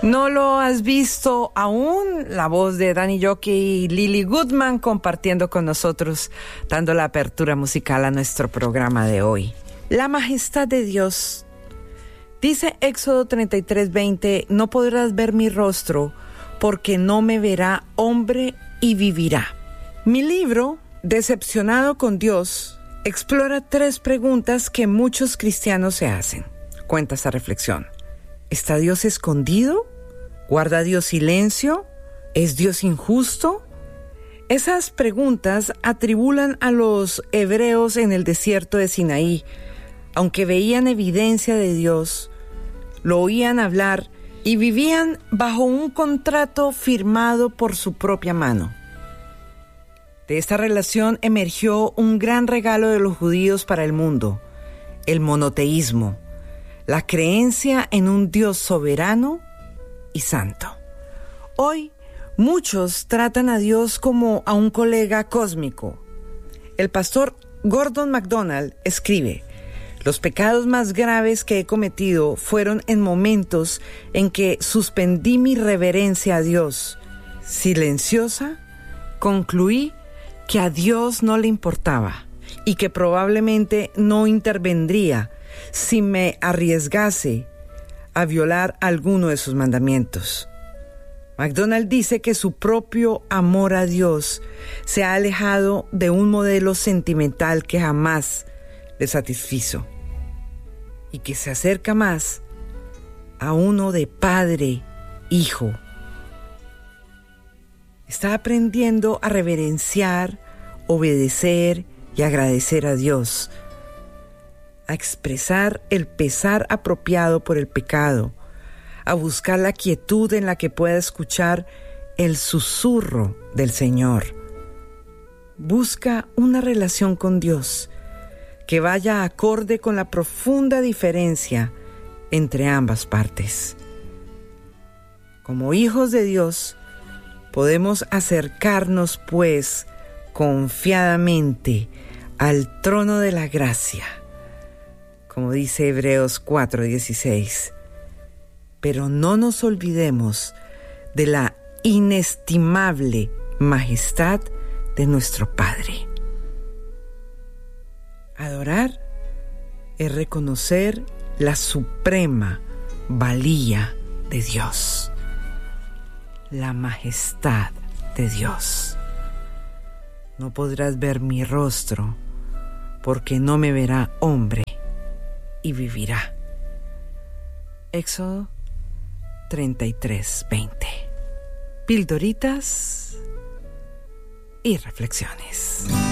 ¿No lo has visto aún? La voz de Danny Yoki y Lily Goodman compartiendo con nosotros, dando la apertura musical a nuestro programa de hoy. La majestad de Dios. Dice Éxodo 33:20, no podrás ver mi rostro porque no me verá hombre y vivirá. Mi libro, Decepcionado con Dios, explora 3 preguntas que muchos cristianos se hacen. Cuenta esta reflexión. ¿Está Dios escondido? ¿Guarda Dios silencio? ¿Es Dios injusto? Esas preguntas atribulan a los hebreos en el desierto de Sinaí. Aunque veían evidencia de Dios, lo oían hablar y vivían bajo un contrato firmado por su propia mano. De esta relación emergió un gran regalo de los judíos para el mundo, el monoteísmo, la creencia en un Dios soberano y santo. Hoy, muchos tratan a Dios como a un colega cósmico. El pastor Gordon MacDonald escribe: los pecados más graves que he cometido fueron en momentos en que suspendí mi reverencia a Dios. Silenciosa, concluí que a Dios no le importaba y que probablemente no intervendría si me arriesgase a violar alguno de sus mandamientos. MacDonald dice que su propio amor a Dios se ha alejado de un modelo sentimental que jamás le satisfizo y que se acerca más a uno de padre-hijo. Está aprendiendo a reverenciar, obedecer y agradecer a Dios, a expresar el pesar apropiado por el pecado, a buscar la quietud en la que pueda escuchar el susurro del Señor. Busca una relación con Dios que vaya acorde con la profunda diferencia entre ambas partes. Como hijos de Dios, podemos acercarnos, pues, confiadamente al trono de la gracia, como dice Hebreos 4:16. Pero no nos olvidemos de la inestimable majestad de nuestro Padre. Adorar es reconocer la suprema valía de Dios, la majestad de Dios. No podrás ver mi rostro, porque no me verá hombre y vivirá. Éxodo 33:20. Pildoritas y reflexiones.